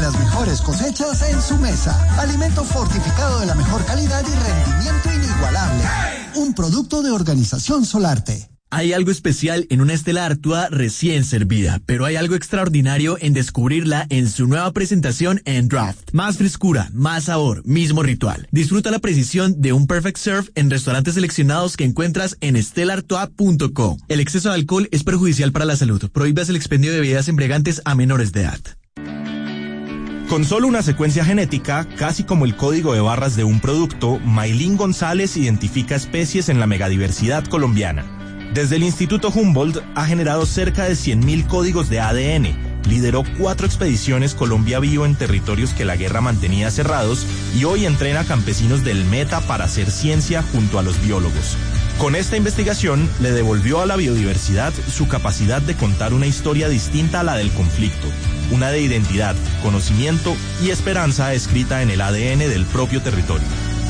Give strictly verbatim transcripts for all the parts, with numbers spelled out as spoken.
las mejores cosechas en su mesa. Alimento fortificado de la mejor calidad y rendimiento inigualable. Un producto de Organización Solarte. Hay algo especial en una Stella Artois recién servida, pero hay algo extraordinario en descubrirla en su nueva presentación en Draft. Más frescura, más sabor, mismo ritual. Disfruta la precisión de un Perfect Serve en restaurantes seleccionados que encuentras en stella artois punto co. El exceso de alcohol es perjudicial para la salud. Prohíbas el expendio de bebidas embriagantes a menores de edad. Con solo una secuencia genética, casi como el código de barras de un producto, Maylin González identifica especies en la megadiversidad colombiana. Desde el Instituto Humboldt ha generado cerca de cien mil códigos de A D N, lideró cuatro expediciones Colombia Vivo en territorios que la guerra mantenía cerrados y hoy entrena campesinos del Meta para hacer ciencia junto a los biólogos. Con esta investigación le devolvió a la biodiversidad su capacidad de contar una historia distinta a la del conflicto, una de identidad, conocimiento y esperanza escrita en el A D N del propio territorio.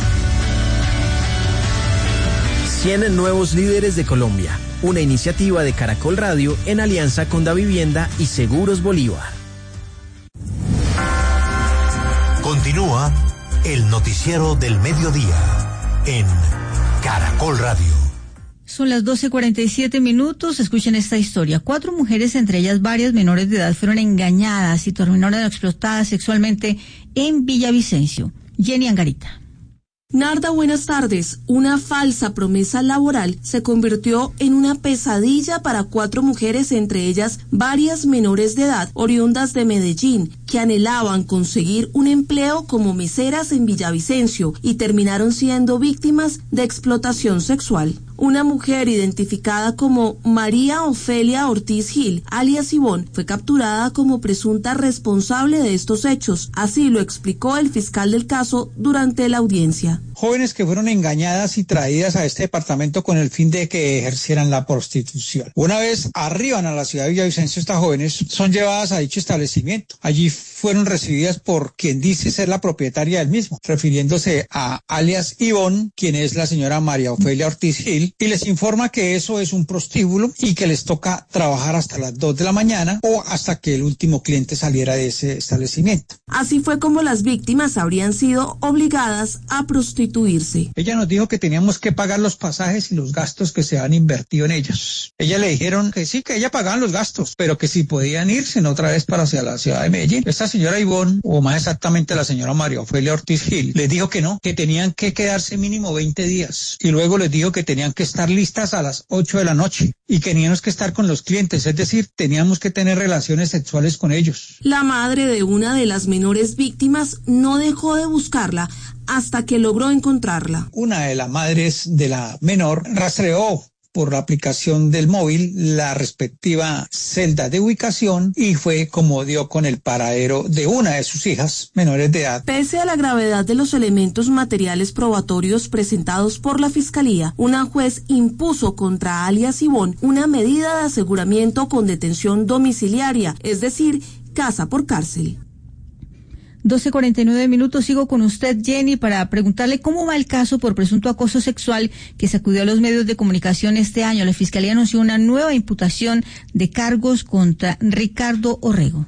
cien nuevos líderes de Colombia, una iniciativa de Caracol Radio en alianza con Davivienda y Seguros Bolívar. Continúa el noticiero del mediodía en Caracol Radio. Son las doce cuarenta y siete minutos. Escuchen esta historia. Cuatro mujeres, entre ellas varias menores de edad, fueron engañadas y terminaron explotadas sexualmente en Villavicencio. Jenny Angarita. Narda, buenas tardes. Una falsa promesa laboral se convirtió en una pesadilla para cuatro mujeres, entre ellas varias menores de edad, oriundas de Medellín, que anhelaban conseguir un empleo como meseras en Villavicencio y terminaron siendo víctimas de explotación sexual. Una mujer identificada como María Ofelia Ortiz Gil, alias Ivonne, fue capturada como presunta responsable de estos hechos. Así lo explicó el fiscal del caso durante la audiencia. Jóvenes que fueron engañadas y traídas a este departamento con el fin de que ejercieran la prostitución. Una vez arriban a la ciudad de Villavicencio, estas jóvenes son llevadas a dicho establecimiento. Allí fueron recibidas por quien dice ser la propietaria del mismo, refiriéndose a alias Ivonne, quien es la señora María Ofelia Ortiz Gil, y les informa que eso es un prostíbulo y que les toca trabajar hasta las dos de la mañana o hasta que el último cliente saliera de ese establecimiento. Así fue como las víctimas habrían sido obligadas a prostituirse. Ella nos dijo que teníamos que pagar los pasajes y los gastos que se han invertido en ellos. Ella le dijeron que sí, que ella pagaban los gastos, pero que si podían irse otra vez para hacia la ciudad de Medellín. Esta señora Ivonne, o más exactamente la señora María Ofelia Ortiz Gil, les dijo que no, que tenían que quedarse mínimo veinte días. Y luego les dijo que tenían que estar listas a las ocho de la noche y que teníamos que estar con los clientes, es decir, teníamos que tener relaciones sexuales con ellos. La madre de una de las menores víctimas no dejó de buscarla hasta que logró encontrarla. Una de las madres de la menor rastreó por la aplicación del móvil la respectiva celda de ubicación y fue como dio con el paradero de una de sus hijas menores de edad. Pese a la gravedad de los elementos materiales probatorios presentados por la Fiscalía, una juez impuso contra alias Ivonne una medida de aseguramiento con detención domiciliaria, es decir, casa por cárcel. doce cuarenta y nueve minutos, sigo con usted, Jenny, para preguntarle cómo va el caso por presunto acoso sexual que sacudió a los medios de comunicación este año. La Fiscalía anunció una nueva imputación de cargos contra Ricardo Orrego.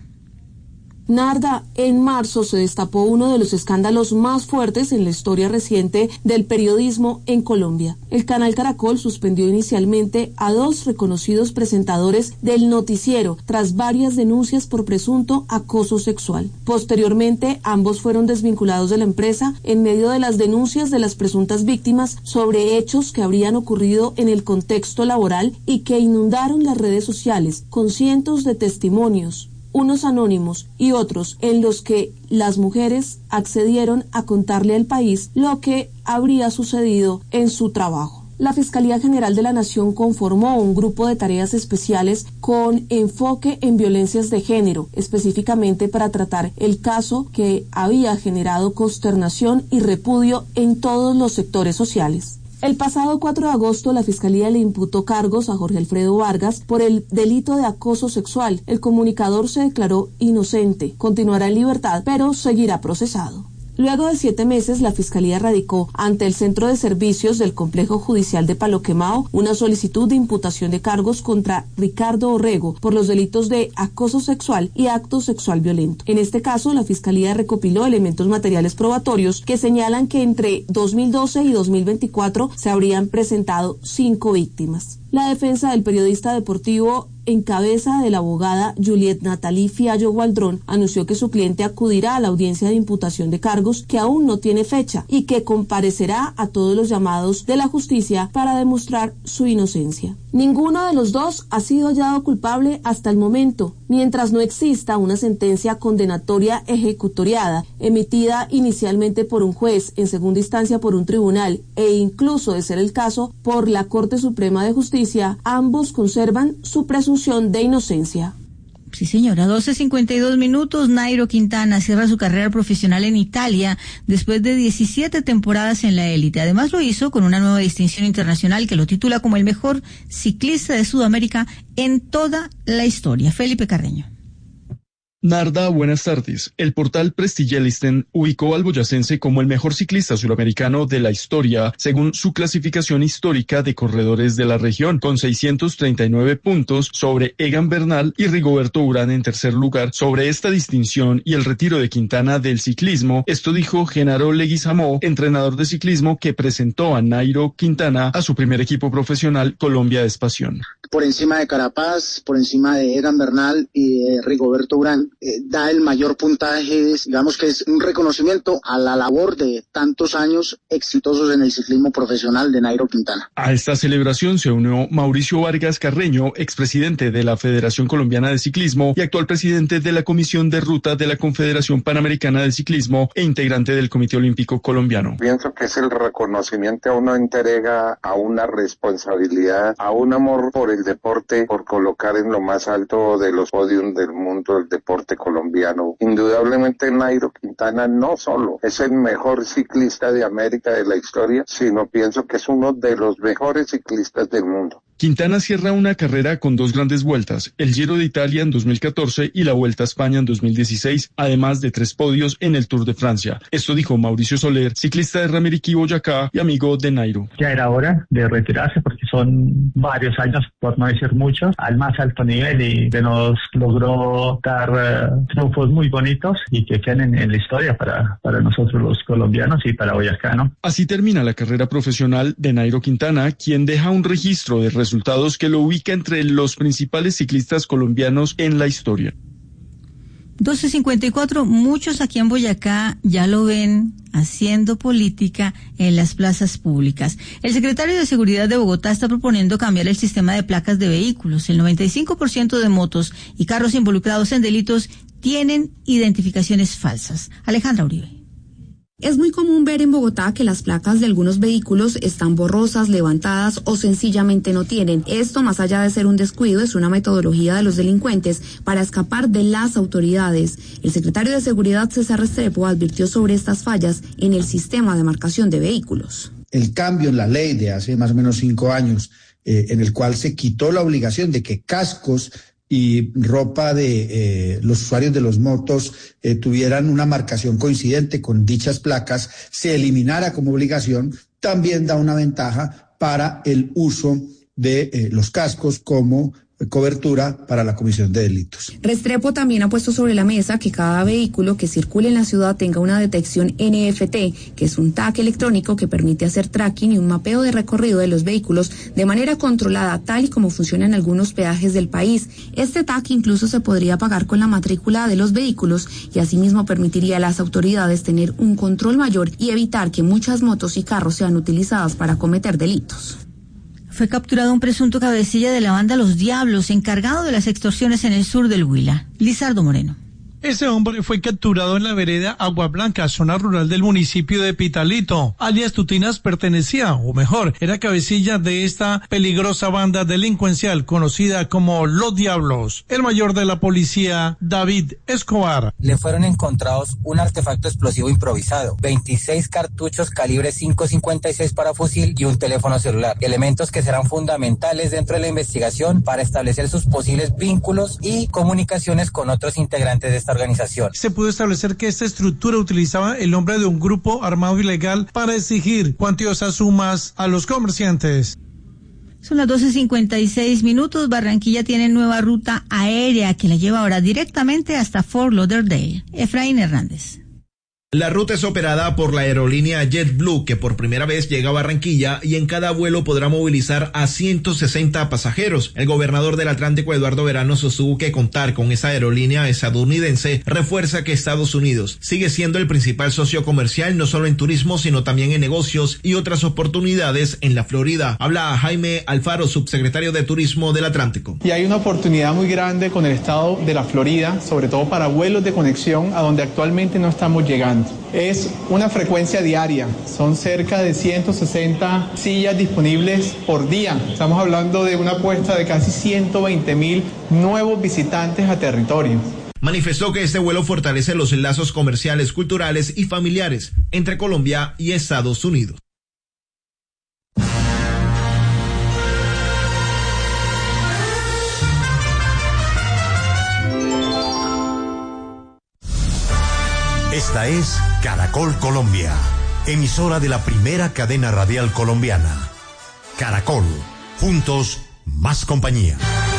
Narda, en marzo se destapó uno de los escándalos más fuertes en la historia reciente del periodismo en Colombia. El canal Caracol suspendió inicialmente a dos reconocidos presentadores del noticiero tras varias denuncias por presunto acoso sexual. Posteriormente, ambos fueron desvinculados de la empresa en medio de las denuncias de las presuntas víctimas sobre hechos que habrían ocurrido en el contexto laboral y que inundaron las redes sociales con cientos de testimonios, unos anónimos y otros en los que las mujeres accedieron a contarle al país lo que habría sucedido en su trabajo. La Fiscalía General de la Nación conformó un grupo de tareas especiales con enfoque en violencias de género, específicamente para tratar el caso que había generado consternación y repudio en todos los sectores sociales. El pasado cuatro de agosto, la Fiscalía le imputó cargos a Jorge Alfredo Vargas por el delito de acoso sexual. El comunicador se declaró inocente, continuará en libertad, pero seguirá procesado. Luego de siete meses, la Fiscalía radicó ante el Centro de Servicios del Complejo Judicial de Palo Quemado una solicitud de imputación de cargos contra Ricardo Orrego por los delitos de acoso sexual y acto sexual violento. En este caso, la Fiscalía recopiló elementos materiales probatorios que señalan que entre dos mil doce y dos mil veinticuatro se habrían presentado cinco víctimas. La defensa del periodista deportivo en cabeza de la abogada Juliet Natalie Fiallo Gualdrón anunció que su cliente acudirá a la audiencia de imputación de cargos que aún no tiene fecha y que comparecerá a todos los llamados de la justicia para demostrar su inocencia. Ninguno de los dos ha sido hallado culpable hasta el momento, mientras no exista una sentencia condenatoria ejecutoriada, emitida inicialmente por un juez, en segunda instancia por un tribunal e incluso, de ser el caso, por la Corte Suprema de Justicia. Ambos conservan su presunción de inocencia. Sí, señora. doce cincuenta y dos minutos. Nairo Quintana cierra su carrera profesional en Italia después de diecisiete temporadas en la élite. Además lo hizo con una nueva distinción internacional que lo titula como el mejor ciclista de Sudamérica en toda la historia. Felipe Carreño. Narda, buenas tardes. El portal Prestigialisten ubicó al boyacense como el mejor ciclista suramericano de la historia, según su clasificación histórica de corredores de la región, con seiscientos treinta y nueve puntos sobre Egan Bernal y Rigoberto Urán en tercer lugar. Sobre esta distinción y el retiro de Quintana del ciclismo, esto dijo Genaro Leguizamó, entrenador de ciclismo que presentó a Nairo Quintana a su primer equipo profesional, Colombia Espación. Por encima de Carapaz, por encima de Egan Bernal y de Rigoberto Urán, Eh, da el mayor puntaje, digamos que es un reconocimiento a la labor de tantos años exitosos en el ciclismo profesional de Nairo Quintana. A esta celebración se unió Mauricio Vargas Carreño, expresidente de la Federación Colombiana de Ciclismo y actual presidente de la Comisión de Ruta de la Confederación Panamericana de Ciclismo e integrante del Comité Olímpico Colombiano. Pienso que es el reconocimiento a una entrega, a una responsabilidad, a un amor por el deporte, por colocar en lo más alto de los podios del mundo el deporte colombiano. Indudablemente Nairo Quintana no solo es el mejor ciclista de América de la historia, sino pienso que es uno de los mejores ciclistas del mundo. Quintana cierra una carrera con dos grandes vueltas, el Giro de Italia en dos mil catorce y la Vuelta a España en dos mil dieciséis, además de tres podios en el Tour de Francia. Esto dijo Mauricio Soler, ciclista de Ramiriquí, Boyacá y amigo de Nairo. Ya era hora de retirarse porque son varios años, por no decir muchos, al más alto nivel y que nos logró dar uh, triunfos muy bonitos y que queden en la historia para, para nosotros los colombianos y para Boyacá, ¿no? Así termina la carrera profesional de Nairo Quintana, quien deja un registro de resultados resultados que lo ubica entre los principales ciclistas colombianos en la historia. doce cincuenta y cuatro, muchos aquí en Boyacá ya lo ven haciendo política en las plazas públicas. El secretario de Seguridad de Bogotá está proponiendo cambiar el sistema de placas de vehículos. El noventa y cinco por ciento de motos y carros involucrados en delitos tienen identificaciones falsas. Alejandra Uribe. Es muy común ver en Bogotá que las placas de algunos vehículos están borrosas, levantadas o sencillamente no tienen. Esto, más allá de ser un descuido, es una metodología de los delincuentes para escapar de las autoridades. El secretario de Seguridad, César Restrepo, advirtió sobre estas fallas en el sistema de marcación de vehículos. El cambio en la ley de hace más o menos cinco años, eh, en el cual se quitó la obligación de que cascos y ropa de eh, los usuarios de los motos eh, tuvieran una marcación coincidente con dichas placas, se eliminara como obligación, también da una ventaja para el uso de eh, los cascos como cobertura para la comisión de delitos. Restrepo también ha puesto sobre la mesa que cada vehículo que circule en la ciudad tenga una detección N F T, que es un tag electrónico que permite hacer tracking y un mapeo de recorrido de los vehículos de manera controlada, tal y como funciona en algunos peajes del país. Este tag incluso se podría pagar con la matrícula de los vehículos y asimismo permitiría a las autoridades tener un control mayor y evitar que muchas motos y carros sean utilizadas para cometer delitos. Fue capturado un presunto cabecilla de la banda Los Diablos, encargado de las extorsiones en el sur del Huila. Lizardo Moreno. Ese hombre fue capturado en la vereda Agua Blanca, zona rural del municipio de Pitalito. Alias Tutinas pertenecía, o mejor, era cabecilla de esta peligrosa banda delincuencial conocida como Los Diablos. El mayor de la policía, David Escobar. Le fueron encontrados un artefacto explosivo improvisado, veintiséis cartuchos calibre cinco cincuenta y seis para fusil y un teléfono celular. Elementos que serán fundamentales dentro de la investigación para establecer sus posibles vínculos y comunicaciones con otros integrantes de esta esta organización. Se pudo establecer que esta estructura utilizaba el nombre de un grupo armado ilegal para exigir cuantiosas sumas a los comerciantes. Son las doce cincuenta y seis minutos. Barranquilla tiene nueva ruta aérea que la lleva ahora directamente hasta Fort Lauderdale. Efraín Hernández. La ruta es operada por la aerolínea JetBlue, que por primera vez llega a Barranquilla y en cada vuelo podrá movilizar a ciento sesenta pasajeros. El gobernador del Atlántico, Eduardo Verano, sostuvo que contar con esa aerolínea estadounidense refuerza que Estados Unidos sigue siendo el principal socio comercial no solo en turismo, sino también en negocios y otras oportunidades en la Florida. Habla Jaime Alfaro, subsecretario de Turismo del Atlántico. Y hay una oportunidad muy grande con el estado de la Florida, sobre todo para vuelos de conexión a donde actualmente no estamos llegando. Es una frecuencia diaria, son cerca de ciento sesenta sillas disponibles por día. Estamos hablando de una apuesta de casi ciento veinte mil nuevos visitantes a territorio. Manifestó que este vuelo fortalece los lazos comerciales, culturales y familiares entre Colombia y Estados Unidos. Esta es Caracol Colombia, emisora de la primera cadena radial colombiana. Caracol, juntos, más compañía.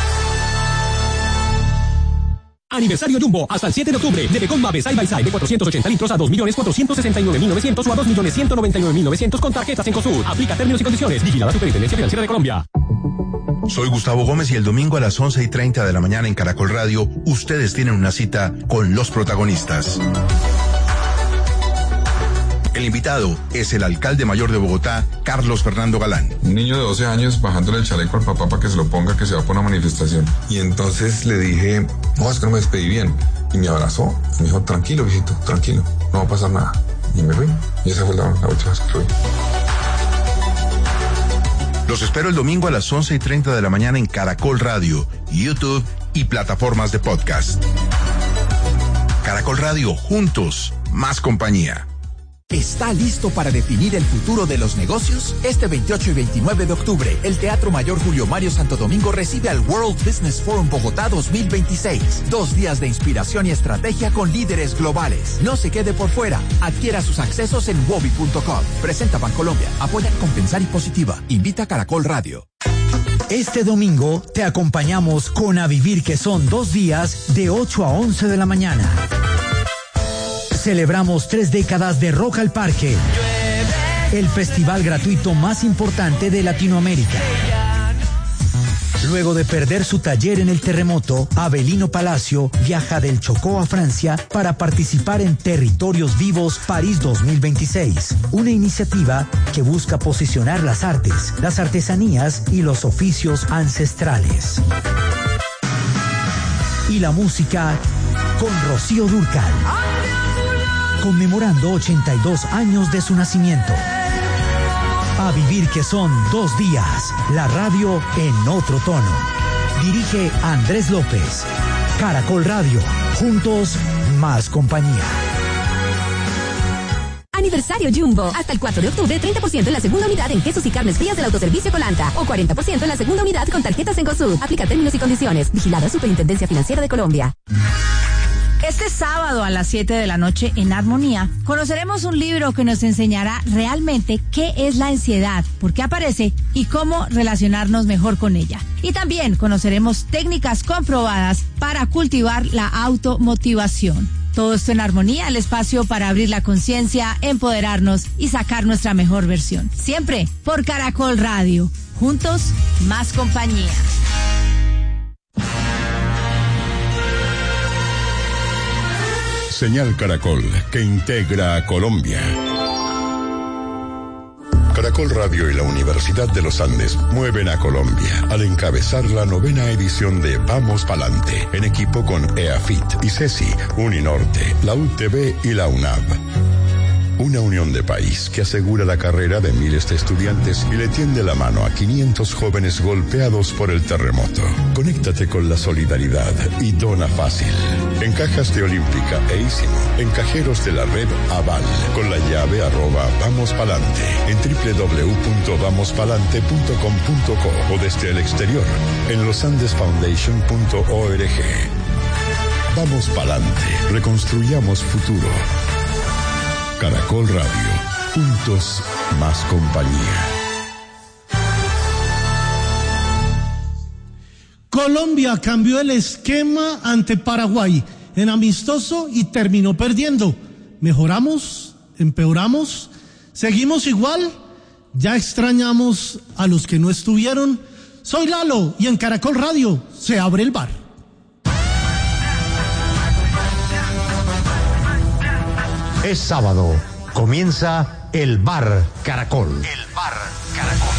Aniversario Jumbo, hasta el siete de octubre. Nevecon Mave Side by Side de cuatrocientos ochenta litros a dos millones cuatrocientos sesenta y nueve mil novecientos o a dos millones ciento noventa y nueve mil novecientos con tarjetas Cencosud. Aplica términos y condiciones. Vigilada Superintendencia Financiera de Colombia. Soy Gustavo Gómez y el domingo a las once y treinta de la mañana en Caracol Radio, ustedes tienen una cita con los protagonistas. El invitado es el alcalde mayor de Bogotá, Carlos Fernando Galán. Un niño de doce años bajándole el chaleco al papá para que se lo ponga, que se va por una manifestación. Y entonces le dije, no, es que no me despedí bien. Y me abrazó, y me dijo, tranquilo, viejito, tranquilo, no va a pasar nada. Y me fui. Y esa fue la, la última vez que fui. Los espero el domingo a las once y treinta de la mañana en Caracol Radio, YouTube y plataformas de podcast. Caracol Radio, juntos, más compañía. ¿Está listo para definir el futuro de los negocios? Este veintiocho y veintinueve de octubre, el Teatro Mayor Julio Mario Santo Domingo recibe al World Business Forum Bogotá dos mil veintiséis. Dos días de inspiración y estrategia con líderes globales. No se quede por fuera. Adquiera sus accesos en wobi punto com. Presenta Bancolombia. Apoya Compensar y Positiva. Invita a Caracol Radio. Este domingo te acompañamos con A Vivir, que son dos días de ocho a once de la mañana. Celebramos tres décadas de Rock al Parque, el festival gratuito más importante de Latinoamérica. Luego de perder su taller en el terremoto, Abelino Palacio viaja del Chocó a Francia para participar en Territorios Vivos París dos mil veintiséis, una iniciativa que busca posicionar las artes, las artesanías y los oficios ancestrales. Y la música con Rocío Dúrcal, conmemorando ochenta y dos años de su nacimiento. A Vivir, que son dos días. La radio en otro tono. Dirige Andrés López. Caracol Radio. Juntos, más compañía. Aniversario Jumbo. Hasta el cuatro de octubre, treinta por ciento en la segunda unidad en quesos y carnes frías del autoservicio Colanta. O cuarenta por ciento en la segunda unidad con tarjetas Cencosud. Aplica términos y condiciones. Vigilada Superintendencia Financiera de Colombia. Este sábado a las siete de la noche en Armonía conoceremos un libro que nos enseñará realmente qué es la ansiedad, por qué aparece y cómo relacionarnos mejor con ella. Y también conoceremos técnicas comprobadas para cultivar la automotivación. Todo esto en Armonía, el espacio para abrir la conciencia, empoderarnos y sacar nuestra mejor versión. Siempre por Caracol Radio. Juntos, más compañía. Señal Caracol, que integra a Colombia. Caracol Radio y la Universidad de los Andes mueven a Colombia al encabezar la novena edición de Vamos Palante, en equipo con EAFIT, ICESI, Uninorte, la U T B y la UNAV. Una unión de país que asegura la carrera de miles de estudiantes y le tiende la mano a quinientos jóvenes golpeados por el terremoto. Conéctate con la solidaridad y dona fácil. En cajas de Olímpica e Ísimo, en cajeros de la red Aval, con la llave arroba Vamos Palante, en doble u doble u doble u punto vamos palante punto com punto co o desde el exterior, en losandesfoundation punto org. Vamos pa'lante. Reconstruyamos futuro. Caracol Radio. Juntos, más compañía. Colombia cambió el esquema ante Paraguay en amistoso y terminó perdiendo. ¿Mejoramos? ¿Empeoramos? ¿Seguimos igual? ¿Ya extrañamos a los que no estuvieron? Soy Lalo y en Caracol Radio se abre el bar. Es sábado. Comienza el Bar Caracol. El Bar Caracol.